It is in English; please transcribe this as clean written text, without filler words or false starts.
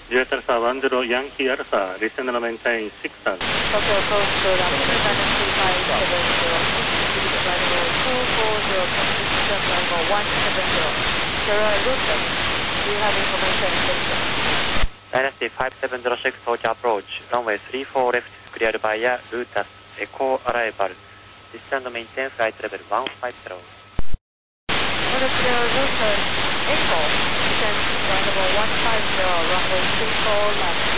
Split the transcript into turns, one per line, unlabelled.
Jet Alpha 10 Yankee Alpha, descend and maintain 6,000.
Tokyo approach to runway 3570, arrival 240, position arrival 170. Sierra Lucas, do you have information station?
Dynasty 5706 Tokyo approach, runway 34 left, cleared via Lutas, Echo arrival, descend and maintain flight level 150.
Sierra Lucas, Echo, descend arrival 150, runway 34 left.